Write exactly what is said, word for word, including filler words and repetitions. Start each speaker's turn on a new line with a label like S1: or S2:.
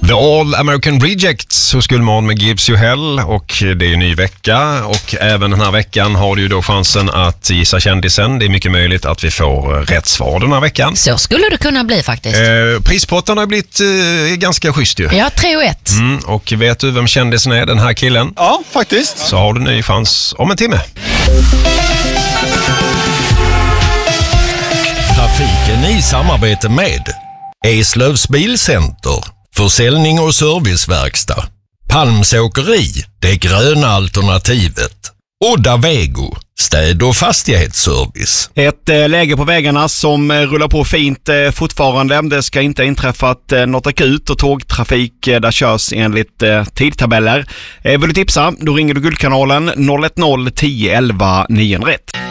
S1: The All American Rejects hos Gullmorgon med Gibbs You Hell, och det är en ny vecka, och även den här veckan har du ju då chansen att gissa kändisen. Det är mycket möjligt att vi får rätt svar den här veckan.
S2: Så skulle det kunna bli faktiskt.
S1: Eh, prispotten har blivit eh, ganska schysst ju.
S2: Ja, tre och ett.
S1: Mm, och vet du vem kändisen är, den här killen?
S3: Ja, faktiskt.
S1: Så har du en ny chans om en timme.
S4: Trafiken i samarbete med Eslövs Bilcenter, försäljning och serviceverkstad, Palms Åkeri, det gröna alternativet, Odda Vego, städ- och fastighetsservice.
S3: Ett eh, läge på vägarna som eh, rullar på fint eh, fortfarande. Det ska inte inträffat eh, något akut, och tågtrafik eh, där körs enligt eh, tidtabeller. Eh, vill du tipsa? Då ringer du Guldkanalen noll ett noll tio elva nio rätt.